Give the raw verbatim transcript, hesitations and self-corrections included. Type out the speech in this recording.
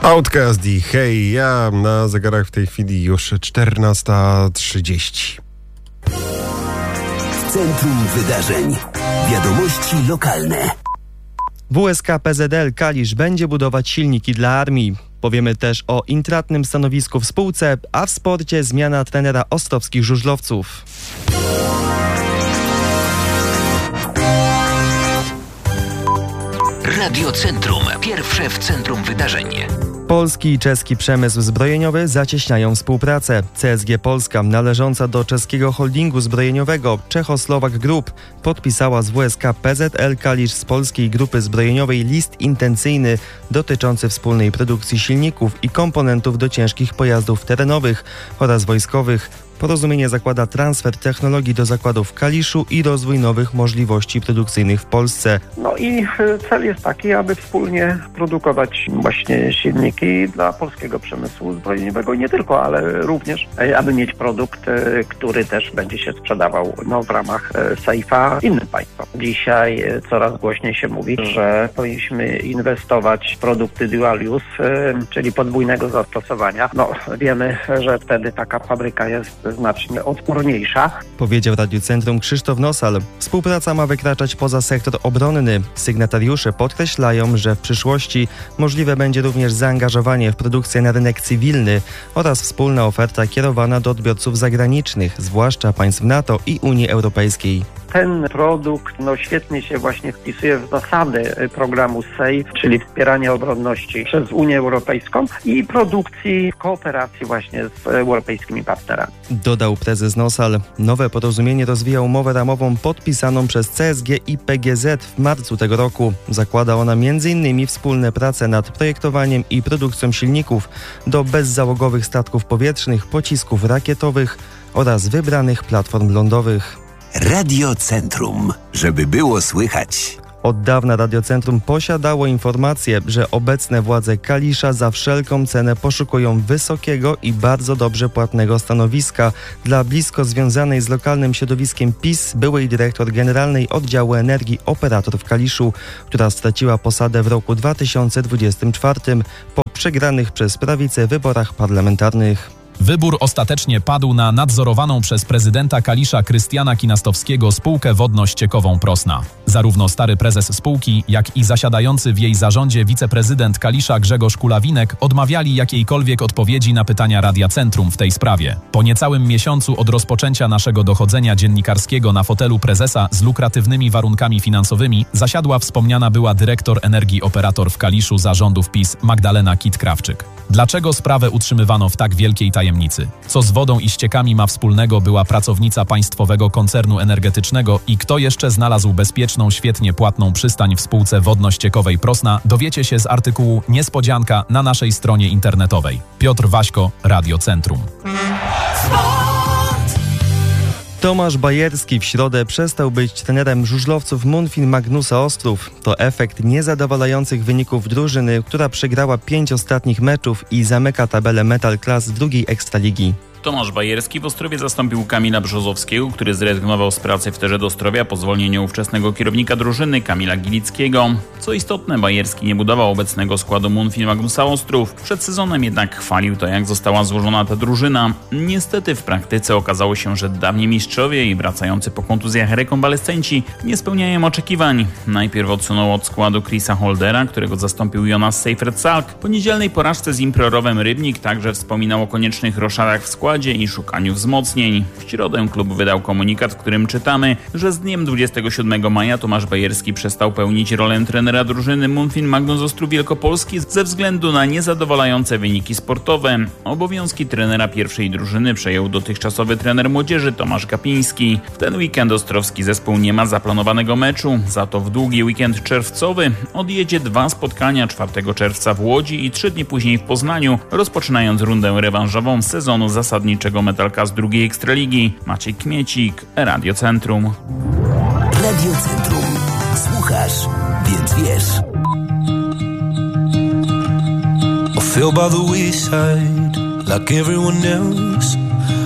Outcast i Hej Ja, na zegarach w tej chwili już czternasta trzydzieści. W centrum wydarzeń. Wiadomości lokalne. W S K P Z L Kalisz będzie budować silniki dla armii. Powiemy też o intratnym stanowisku w spółce, a w sporcie zmiana trenera ostrowskich żużlowców. Radio Centrum. Pierwsze w centrum wydarzeń. Polski i czeski przemysł zbrojeniowy zacieśniają współpracę. C S G Polska, należąca do czeskiego holdingu zbrojeniowego Czechoslovak Group, podpisała z W S K P Z L Kalisz z polskiej grupy zbrojeniowej list intencyjny dotyczący wspólnej produkcji silników i komponentów do ciężkich pojazdów terenowych oraz wojskowych. Porozumienie zakłada transfer technologii do zakładów w Kaliszu i rozwój nowych możliwości produkcyjnych w Polsce. No i cel jest taki, aby wspólnie produkować właśnie silniki dla polskiego przemysłu zbrojeniowego i nie tylko, ale również, aby mieć produkt, który też będzie się sprzedawał no, w ramach sejfa innym państwom. Dzisiaj coraz głośniej się mówi, że powinniśmy inwestować w produkty dual use, czyli podwójnego zastosowania. No wiemy, że wtedy taka fabryka jest znacznie odporniejsza. Powiedział Radiu Centrum Krzysztof Nosal. Współpraca ma wykraczać poza sektor obronny. Sygnatariusze podkreślają, że w przyszłości możliwe będzie również zaangażowanie w produkcję na rynek cywilny oraz wspólna oferta kierowana do odbiorców zagranicznych, zwłaszcza państw NATO i Unii Europejskiej. Ten produkt no, świetnie się właśnie wpisuje w zasady programu SAFE, czyli wspierania obronności przez Unię Europejską i produkcji w kooperacji właśnie z europejskimi partnerami. Dodał prezes Nosal. Nowe porozumienie rozwija umowę ramową podpisaną przez C S G i P G Z w marcu tego roku. Zakłada ona między innymi wspólne prace nad projektowaniem i produkcją silników do bezzałogowych statków powietrznych, pocisków rakietowych oraz wybranych platform lądowych. Radio Centrum, żeby było słychać. Od dawna Radio Centrum posiadało informację, że obecne władze Kalisza za wszelką cenę poszukują wysokiego i bardzo dobrze płatnego stanowiska dla blisko związanej z lokalnym środowiskiem PiS byłej dyrektor generalnej Oddziału Energii Operator w Kaliszu, która straciła posadę w roku dwa tysiące dwudziestym czwartym po przegranych przez prawicę wyborach parlamentarnych. Wybór ostatecznie padł na nadzorowaną przez prezydenta Kalisza Krystiana Kinastowskiego spółkę wodno-ściekową Prosna. Zarówno stary prezes spółki, jak i zasiadający w jej zarządzie wiceprezydent Kalisza Grzegorz Kulawinek odmawiali jakiejkolwiek odpowiedzi na pytania Radia Centrum w tej sprawie. Po niecałym miesiącu od rozpoczęcia naszego dochodzenia dziennikarskiego na fotelu prezesa z lukratywnymi warunkami finansowymi zasiadła wspomniana była dyrektor Energii Operator w Kaliszu zarządów PiS Magdalena Kit-Krawczyk. Dlaczego sprawę utrzymywano w tak wielkiej tajemnicy? Co z wodą i ściekami ma wspólnego była pracownica państwowego koncernu energetycznego i kto jeszcze znalazł bezpieczną, świetnie płatną przystań w spółce wodno-ściekowej Prosna, dowiecie się z artykułu Niespodzianka na naszej stronie internetowej. Piotr Waśko, Radio Centrum. Tomasz Bajerski w środę przestał być trenerem żużlowców Munfin Magnusa Ostrów. To efekt niezadowalających wyników drużyny, która przegrała pięć ostatnich meczów i zamyka tabelę Metal Class drugiej Ekstraligi. Tomasz Bajerski w Ostrowie zastąpił Kamila Brzozowskiego, który zrezygnował z pracy w Terze Ostrowia po zwolnieniu ówczesnego kierownika drużyny Kamila Gilickiego. Co istotne, Bajerski nie budował obecnego składu Munfin Magnusa Ostrów. Przed sezonem jednak chwalił to, jak została złożona ta drużyna. Niestety w praktyce okazało się, że dawni mistrzowie i wracający po kontuzjach rekonwalescenci nie spełniają oczekiwań. Najpierw odsunął od składu Chrisa Holdera, którego zastąpił Jonas Seifert-Salk. Po niedzielnej porażce z Improrowem Rybnik także wspominał o koniecznych roszadach w składzie i szukaniu wzmocnień. W środę klub wydał komunikat, w którym czytamy, że z dniem dwudziestego siódmego maja Tomasz Bajerski przestał pełnić rolę trenera drużyny Munfin Magnus Ostrów Wielkopolski ze względu na niezadowalające wyniki sportowe. Obowiązki trenera pierwszej drużyny przejął dotychczasowy trener młodzieży Tomasz Gapiński. W ten weekend ostrowski zespół nie ma zaplanowanego meczu, za to w długi weekend czerwcowy odjedzie dwa spotkania czwartego czerwca w Łodzi i trzy dni później w Poznaniu, rozpoczynając rundę rewanżową sezonu zasadniczego Metalka z drugiej Ekstraligi. Maciej Kmiecik, Radio Centrum. Radio Centrum. Słuchasz, więc wiesz. I feel by the wayside like everyone else.